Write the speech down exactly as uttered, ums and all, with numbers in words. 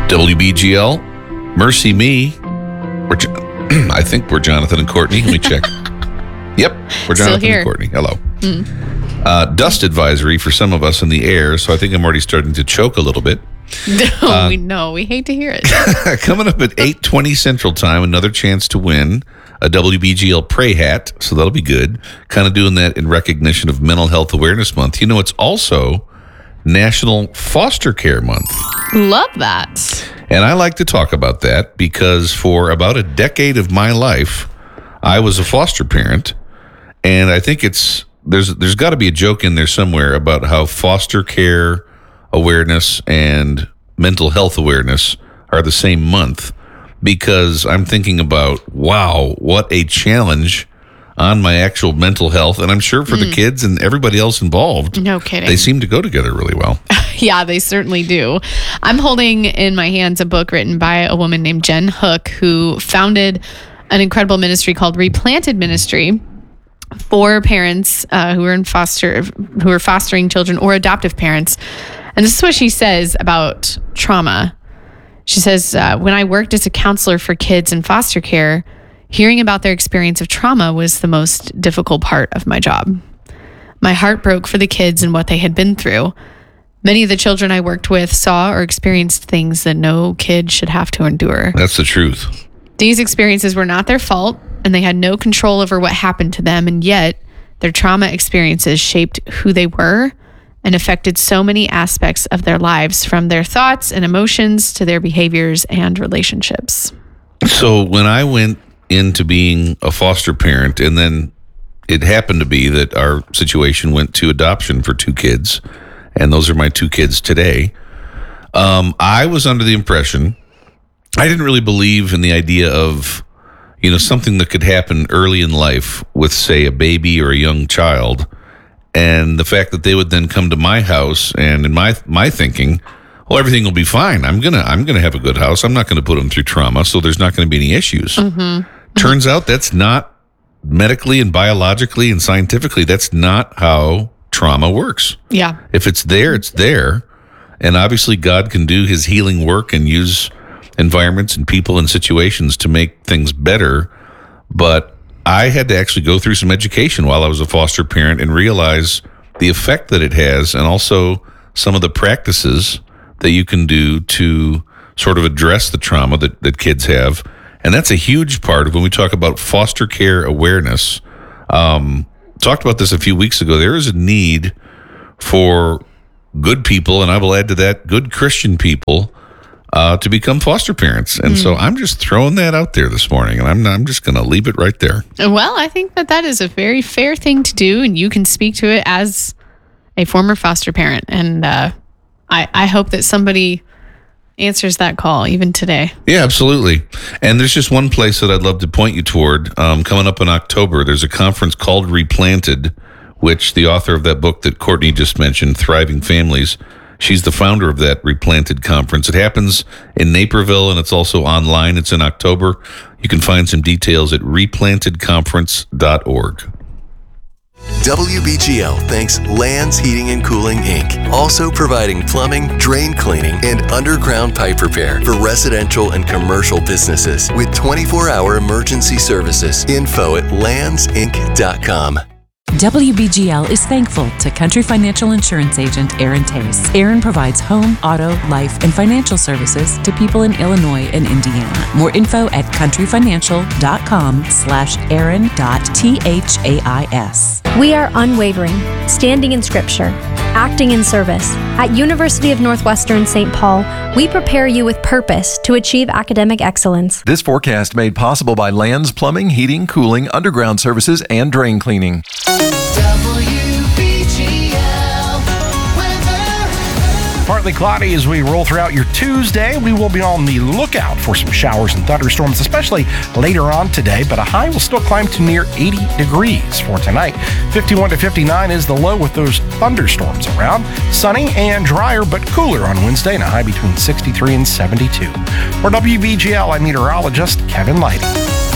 W B G L, Mercy Me. We're jo- I think we're Jonathan and Courtney. Let me check. Yep, we're Jonathan and Courtney. Hello. Mm. Uh, dust advisory for some of us in the air, so I think I'm already starting to choke a little bit. No, uh, we know. We hate to hear it. Coming up at eight twenty Central Time, another chance to win a W B G L Pray Hat, so that'll be good. Kind of doing that in recognition of Mental Health Awareness Month. You know, it's also National Foster Care Month. Love that. And I like to talk about that because for about a decade of my life, I was a foster parent, and I think it's there's there's got to be a joke in there somewhere about how foster care awareness and mental health awareness are the same month, because I'm thinking about, wow, what a challenge on my actual mental health. And I'm sure for mm. the kids and everybody else involved, no kidding, they seem to go together really well. Yeah, they certainly do. I'm holding in my hands a book written by a woman named Jen Hook, who founded an incredible ministry called Replanted Ministry for parents uh, who are in foster, who are fostering children or adoptive parents. And this is what she says about trauma. She says, uh, when I worked as a counselor for kids in foster care, hearing about their experience of trauma was the most difficult part of my job. My heart broke for the kids and what they had been through. Many of the children I worked with saw or experienced things that no kid should have to endure. That's the truth. These experiences were not their fault, and they had no control over what happened to them, and yet their trauma experiences shaped who they were and affected so many aspects of their lives, from their thoughts and emotions to their behaviors and relationships. So when I went into being a foster parent, and then it happened to be that our situation went to adoption for two kids, and those are my two kids today, um, I was under the impression, I didn't really believe in the idea of, you know, something that could happen early in life with, say, a baby or a young child, and the fact that they would then come to my house, and in my my thinking, well, everything will be fine. I'm gonna I'm gonna have a good house. I'm not gonna put them through trauma, so there's not gonna be any issues. Mm-hmm. Turns out that's not medically and biologically and scientifically, that's not how trauma works. Yeah. If it's there, it's there, and obviously God can do His healing work and use environments and people and situations to make things better, but I had to actually go through some education while I was a foster parent and realize the effect that it has, and also some of the practices that you can do to sort of address the trauma that, that kids have. And that's a huge part of when we talk about foster care awareness. Um, talked about this a few weeks ago. There is a need for good people, and I will add to that, good Christian people, Uh, to become foster parents. And mm. so I'm just throwing that out there this morning, and I'm I'm just going to leave it right there. Well, I think that that is a very fair thing to do, and you can speak to it as a former foster parent. And uh, I, I hope that somebody answers that call even today. Yeah, absolutely. And there's just one place that I'd love to point you toward. Um, coming up in October, there's a conference called Replanted, which the author of that book that Courtney just mentioned, Thriving Families, she's the founder of that Replanted conference. It happens in Naperville, and it's also online. It's in October. You can find some details at replanted conference dot org. W B G L thanks Lands Heating and Cooling, Incorporated, also providing plumbing, drain cleaning, and underground pipe repair for residential and commercial businesses with twenty-four hour emergency services. Info at lands inc dot com. W B G L is thankful to Country Financial Insurance Agent Aaron Tace. Aaron provides home, auto, life, and financial services to people in Illinois and Indiana. More info at countryfinancial.com slash Aaron dot T H A I S. We are unwavering, standing in Scripture, acting in service. At University of Northwestern Saint Paul, we prepare you with purpose to achieve academic excellence. This forecast made possible by Lands Plumbing, Heating, Cooling, Underground Services, and Drain Cleaning. W B G L weather. Partly cloudy as we roll throughout your Tuesday. We will be on the lookout for some showers and thunderstorms, especially later on today, but a high will still climb to near eighty degrees for tonight. fifty-one to fifty-nine is the low with those thunderstorms around. Sunny and drier, but cooler on Wednesday, and a high between sixty-three and seventy-two. For W B G L, I'm meteorologist Kevin Lighty.